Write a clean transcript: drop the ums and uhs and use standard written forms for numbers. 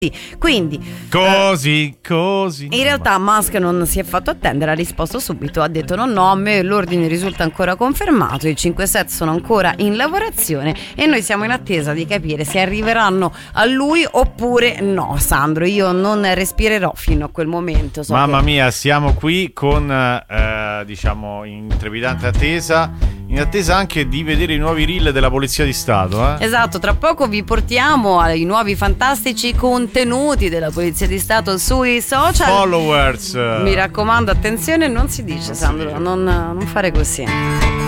Quindi così in realtà Musk non si è fatto attendere, ha risposto subito, ha detto no, a me l'ordine risulta ancora confermato, i 5 set sono ancora in lavorazione e noi siamo in attesa di capire se arriveranno a lui oppure no. Sandro, io non respirerò fino a quel momento. Mamma mia, siamo qui con diciamo in trepidante attesa, in attesa anche di vedere i nuovi reel della Polizia di Stato. Esatto, tra poco vi portiamo ai nuovi fantastici contenuti della Polizia di Stato sui social. Followers. Mi raccomando, attenzione, non si dice, Sandro, non fare così.